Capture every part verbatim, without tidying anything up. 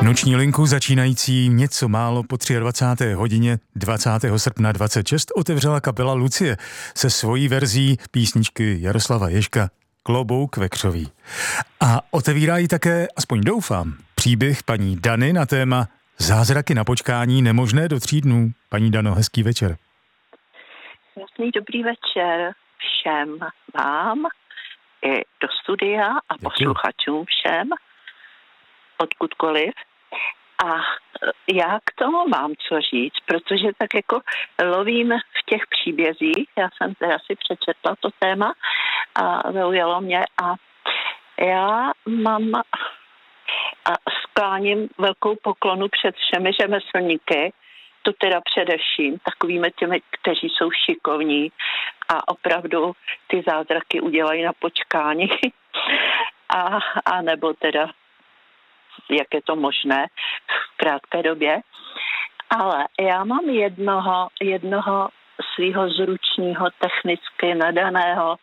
Noční linku začínající něco málo po dvacáté třetí hodině dvacátého srpna dvacet šest otevřela kapela Lucie se svojí verzí písničky Jaroslava Ježka Klobouk vekřový. A otevírá ji také, aspoň doufám, příběh paní Dany na téma Zázraky na počkání nemožné do tří dnů. Paní Dano, hezký večer. Jasný dobrý večer všem vám i do studia a Děkuji. Posluchačům všem, odkudkoliv. A já k tomu mám co říct, protože tak jako lovím v těch příbězích, já jsem teda si přečetla to téma a zaujalo mě a já mám a skláním velkou poklonu před všemi řemeslníky, to teda především takovými těmi, kteří jsou šikovní a opravdu ty zázraky udělají na počkání a, a nebo teda jak je to možné v krátké době. Ale já mám jednoho, jednoho svého zručního, technicky nadaného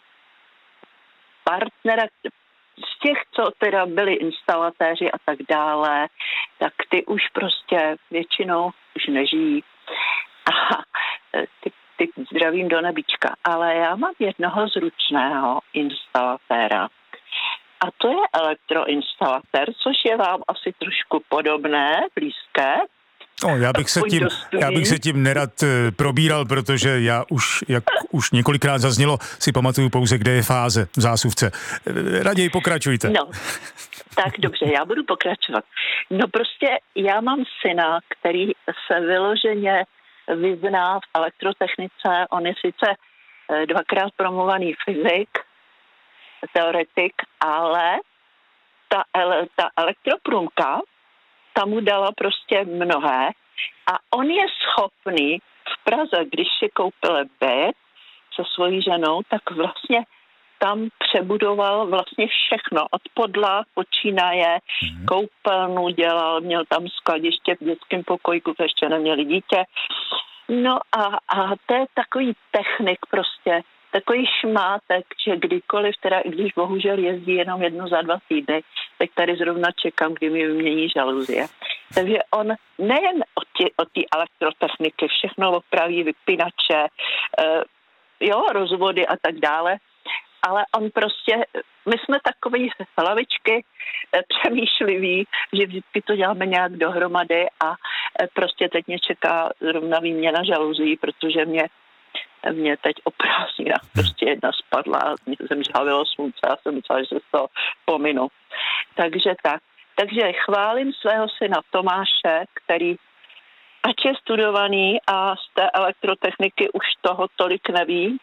partnera, z těch, co teda byli instalatéři a tak dále, tak ty už prostě většinou už nežijí. A ty, ty zdravím do nebička. Ale já mám jednoho zručného instalatéra. A to je elektroinstalatér, což je vám asi trošku podobné, blízké. No, já bych se tím, já bych se tím nerad e, probíral, protože já už, jak už několikrát zaznělo, si pamatuju pouze, kde je fáze v zásuvce. E, raději pokračujte. No, tak dobře, já budu pokračovat. No prostě já mám syna, který se vyloženě vyzná v elektrotechnice. On je sice e, dvakrát promluvaný fyzik, teoretik, ale ta, ele, ta elektroprůmka ta mu dala prostě mnohé a on je schopný v Praze, když si koupil byt se svojí ženou, tak vlastně tam přebudoval vlastně všechno. Od podlah počínaje, mm. koupelnu dělal, měl tam skladiště v dětském pokojíku, to ještě neměli dítě. No a, a to je takový technik prostě, takový šmátek, že kdykoliv, teda i když bohužel jezdí jenom jedno za dva týdny, tak tady zrovna čekám, kdy mi vymění žaluzie. Takže on nejen od té elektrotechniky všechno opraví, vypínače, eh, jo, rozvody a tak dále, ale on prostě, my jsme takový hlavičky eh, přemýšliví, že vždycky to děláme nějak dohromady a eh, prostě teď mě čeká zrovna výměna žaluzí, protože mě mě teď o prázdninách prostě jedna spadla a mě jsem žhavilo slunce a jsem myslela, že se z toho pominu. Takže tak. Takže chválím svého syna Tomáše, který ač je studovaný a z té elektrotechniky už toho tolik neví,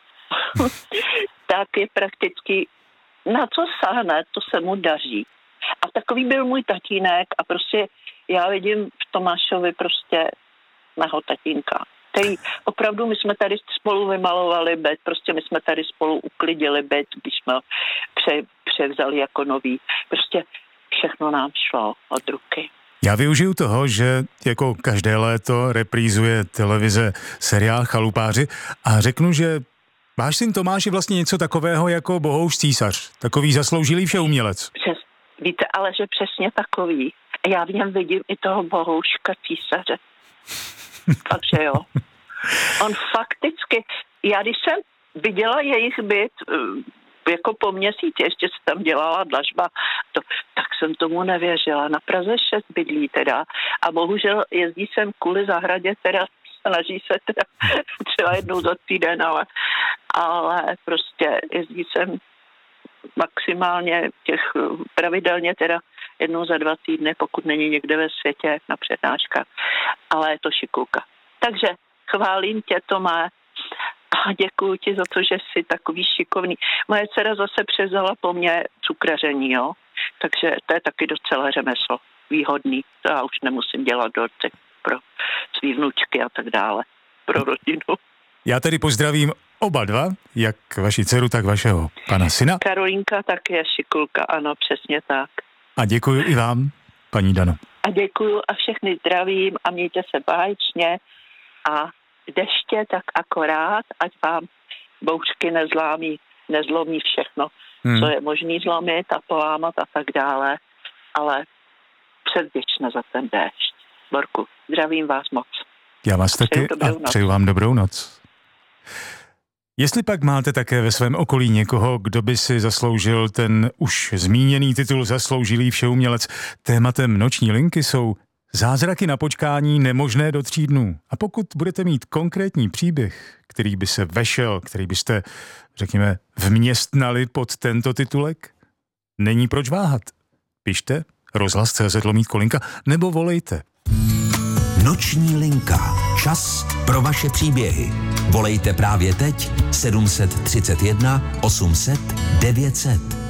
tak je prakticky na co sáhne, to se mu daří. A takový byl můj tatínek a prostě já vidím v Tomášovi prostě mého tatínka, který opravdu, my jsme tady spolu vymalovali byt, prostě my jsme tady spolu uklidili byt, když jsme ho pře, převzali jako nový. Prostě všechno nám šlo od ruky. Já využiju toho, že jako každé léto reprízuje televize seriál Chalupáři a řeknu, že váš syn Tomáš je vlastně něco takového jako Bohouš císař, takový zasloužilý všeumělec. Přes, víte, ale že přesně takový. Já v něm vidím i toho Bohouška císaře. Takže jo. On fakticky, já když jsem viděla jejich byt jako po měsíci, ještě se tam dělala dlažba, to, tak jsem tomu nevěřila. Na Praze šest bydlí teda a bohužel jezdí sem kvůli zahradě, teda snaží se teda třeba jednou za týden, ale, ale prostě jezdí sem maximálně těch pravidelně teda jednou za dva týdny, pokud není někde ve světě na přednáškách. Ale je to šikulka. Takže chválím tě, Tomé, a děkuji ti za to, že jsi takový šikovný. Moje dcera zase převzala po mně cukraření, jo. Takže to je taky docela řemeslo. Výhodný. To já už nemusím dělat dorty pro svý vnučky a tak dále. Pro rodinu. Já tady pozdravím oba dva, jak vaši dceru, tak vašeho pana syna. Karolínka tak je šikulka, ano, přesně tak. A děkuji i vám, paní Dano. A děkuji a všechny zdravím a mějte se báječně a deště tak akorát, ať vám bouřky nezlámí, nezlomí všechno, hmm. co je možný zlomit a polámat a tak dále, ale předvděčná za ten déšť. Borku, zdravím vás moc. Já vás taky a přeju vám dobrou noc. Jestli pak máte také ve svém okolí někoho, kdo by si zasloužil ten už zmíněný titul Zasloužilý všeumělec, tématem noční linky jsou zázraky na počkání nemožné do tří dnů. A pokud budete mít konkrétní příběh, který by se vešel, který byste, řekněme, vměstnali pod tento titulek, není proč váhat. Pište rozhlas tečka cé zet lomítko linka nebo volejte. Noční linka. Čas pro vaše příběhy. Volejte právě teď sedm set třicet jedna osm set devět set.